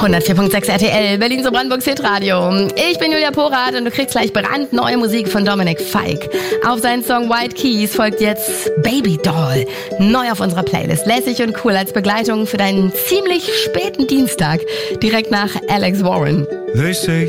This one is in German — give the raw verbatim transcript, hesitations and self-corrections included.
hundertvier Komma sechs R T L, Berlin so Brandenburgs Hitradio. Ich bin Julia Porath und du kriegst gleich brandneue Musik von Dominik Fike. Auf seinen Song White Keys folgt jetzt Baby Doll. Neu auf unserer Playlist. Lässig und cool als Begleitung für deinen ziemlich späten Dienstag. Direkt nach Alex Warren. They say